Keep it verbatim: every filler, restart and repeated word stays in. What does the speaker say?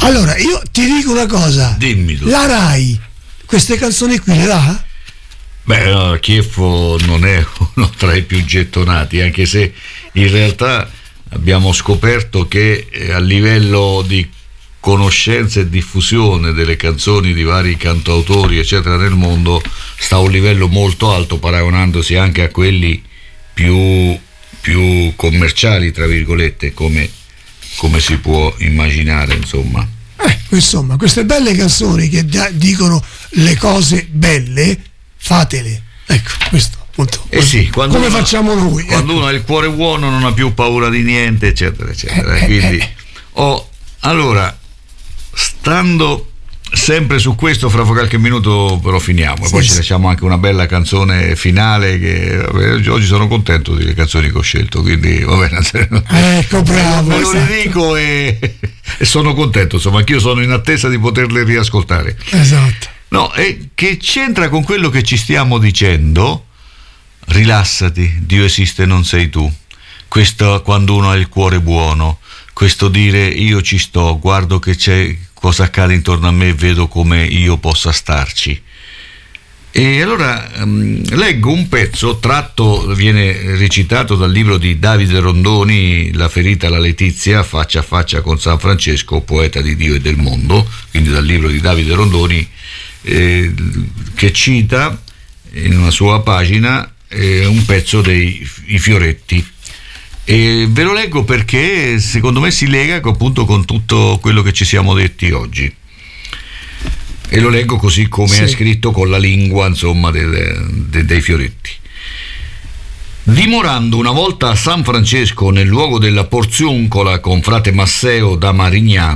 Allora, io ti dico una cosa. Dimmi tu. La Rai, queste canzoni qui le dà? Beh, no, Chieffo non è uno tra i più gettonati, anche se in realtà abbiamo scoperto che eh, a livello di conoscenza e diffusione delle canzoni di vari cantautori eccetera nel mondo sta a un livello molto alto, paragonandosi anche a quelli più, più commerciali, tra virgolette, come, come si può immaginare, insomma. Eh, insomma, queste belle canzoni che da- dicono le cose belle, fatele. Ecco, questo appunto. Eh sì, quando come uno, facciamo noi. Quando ecco. uno ha il cuore buono non ha più paura di niente, eccetera, eccetera. Eh, Quindi, eh, oh, allora, stando sempre su questo, fra qualche minuto però finiamo, e Sì, poi sì. ci lasciamo anche una bella canzone finale che vabbè, oggi sono contento delle canzoni che ho scelto, quindi va bene. Ecco, bravo. Me lo esatto. ridico e, e sono contento, insomma, anch'io sono in attesa di poterle riascoltare. Esatto. No, e che c'entra con quello che ci stiamo dicendo. Rilassati, Dio esiste, non sei tu. Questo quando uno ha il cuore buono, questo dire io ci sto, guardo che c'è, cosa accade intorno a me, vedo come io possa starci. E allora um, leggo un pezzo tratto, viene recitato dal libro di Davide Rondoni, La ferita alla Letizia, faccia a faccia con San Francesco, poeta di Dio e del mondo, quindi dal libro di Davide Rondoni, eh, che cita in una sua pagina eh, un pezzo dei I Fioretti. E ve lo leggo perché secondo me si lega appunto con tutto quello che ci siamo detti oggi. E lo leggo così come Sì. è scritto, con la lingua, insomma, del, de, dei Fioretti. Dimorando una volta a San Francesco nel luogo della Porziuncola con frate Masseo da Marignano,